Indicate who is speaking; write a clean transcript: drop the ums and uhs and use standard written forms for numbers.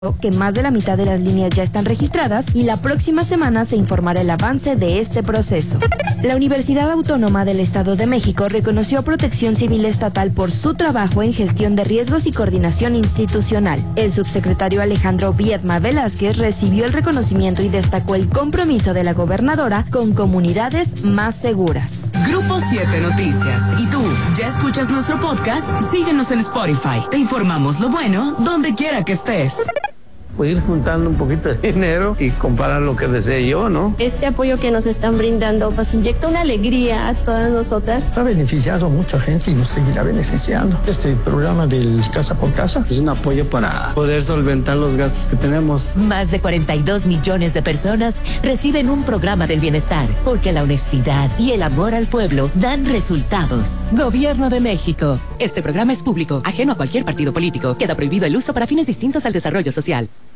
Speaker 1: que más de la mitad de las líneas ya están registradas y la próxima semana se informará el avance de este proceso. La Universidad Autónoma del Estado de México reconoció a Protección Civil Estatal por su trabajo en gestión de riesgos y coordinación institucional. El subsecretario Alejandro Viedma Velázquez recibió el reconocimiento y destacó el compromiso de la gobernadora con comunidades más seguras.
Speaker 2: Grupo 7 Noticias. ¿Y tú, ya escuchas nuestro podcast? Síguenos en Spotify. Te informamos lo bueno donde quiera que estés.
Speaker 3: Pues ir juntando un poquito de dinero y comprar lo que desee yo, ¿no?
Speaker 4: Este apoyo que nos están brindando nos inyecta una alegría a todas nosotras.
Speaker 5: Ha beneficiado a mucha gente y nos seguirá beneficiando. Este programa del Casa por Casa
Speaker 3: es un apoyo para poder solventar los gastos que tenemos.
Speaker 6: Más de 42 millones de personas reciben un programa del bienestar, porque la honestidad y el amor al pueblo dan resultados. Gobierno de México. Este programa es público, ajeno a cualquier partido político. Queda prohibido el uso para fines distintos al desarrollo social.